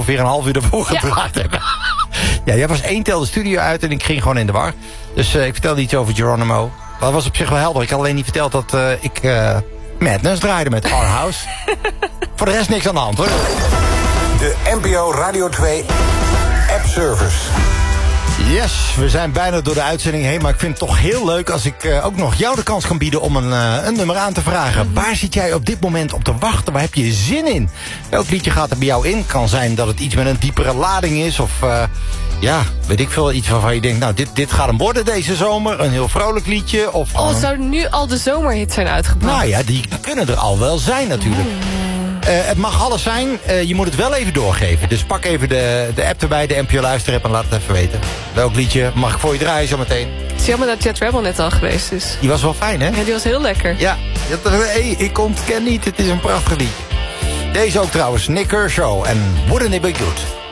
ongeveer een half uur ervoor gedraaid hebben. Ja, jij was 1 tel de studio uit en ik ging gewoon in de war. Dus ik vertelde iets over Geronimo. Dat was op zich wel helder. Ik had alleen niet verteld dat ik Madness draaide met Our House. Voor de rest niks aan de hand, hoor. De NPO Radio 2 App Service. Yes, we zijn bijna door de uitzending heen. Maar ik vind het toch heel leuk als ik ook nog jou de kans kan bieden om een nummer aan te vragen. Waar zit jij op dit moment op te wachten? Waar heb je zin in? Welk liedje gaat er bij jou in? Kan zijn dat het iets met een diepere lading is. Of weet ik veel. Iets waarvan je denkt, nou, dit gaat hem worden deze zomer. Een heel vrolijk liedje. Of zou nu al de zomerhit zijn uitgebracht? Nou ja, die kunnen er al wel zijn natuurlijk. Het mag alles zijn. Je moet het wel even doorgeven. Dus pak even de app erbij, de NPO Luister app en laat het even weten. Welk liedje mag ik voor je draaien zometeen? Het is jammer dat Jet Rebel net al geweest is. Die was wel fijn, hè? Ja, die was heel lekker. Ja, ik ontken niet. Het is een prachtig liedje. Deze ook trouwens, Nick Kershaw en Wouldn't It Be Good.